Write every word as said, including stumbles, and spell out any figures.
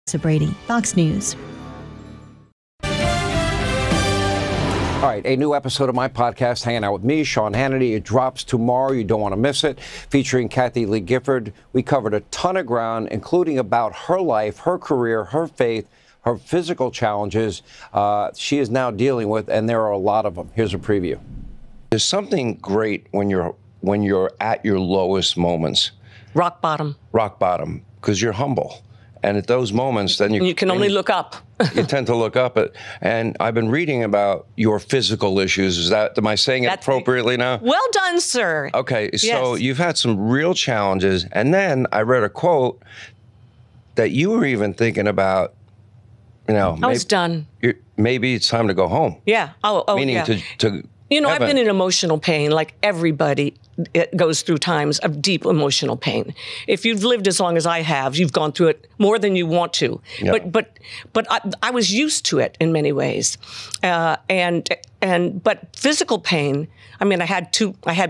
Brady, Fox News. All right, a new episode of my podcast, Hanging Out with Me, Sean Hannity. It drops tomorrow. You don't want to miss it. Featuring Kathie Lee Gifford. We covered a ton of ground, including about her life, her career, her faith, her physical challenges uh, she is now dealing with, and there are a lot of them. Here's a preview. There's something great when you're when you're at your lowest moments. Rock bottom. Rock bottom, because you're humble. And at those moments, then you, you can only look up. You tend to look up. At, and I've been reading about your physical issues. Is that, am I saying it That's, appropriately now? Well done, sir. Okay, so yes. You've had some real challenges. And then I read a quote that you were even thinking about, you know. I maybe, was done. Maybe it's time to go home. Yeah. Oh, oh Meaning yeah. to, to You know, heaven. I've been in emotional pain like everybody. It goes through times of deep emotional pain. If you've lived as long as I have, you've gone through it more than you want to. Yeah. But but but I, I was used to it in many ways, uh, and and but physical pain. I mean, I had two. I had